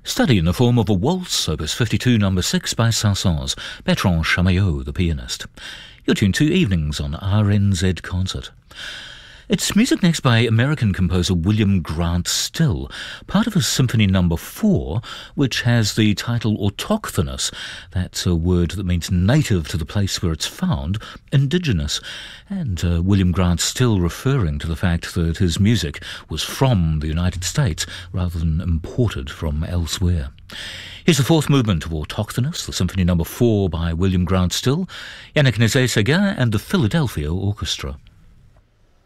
Study in the form of a waltz, opus 52, number 6 by Saint-Saëns, Bertrand Chamayot, the pianist. You're tuned to Evenings on RNZ Concert. It's music next by American composer William Grant Still, part of his Symphony No. 4, which has the title autochthonous. That's a word that means native to the place where it's found, indigenous. And William Grant Still referring to the fact that his music was from the United States rather than imported from elsewhere. Here's the fourth movement of Autochthonous, the Symphony No. 4 by William Grant Still, Yannick Nézet-Séguin and the Philadelphia Orchestra.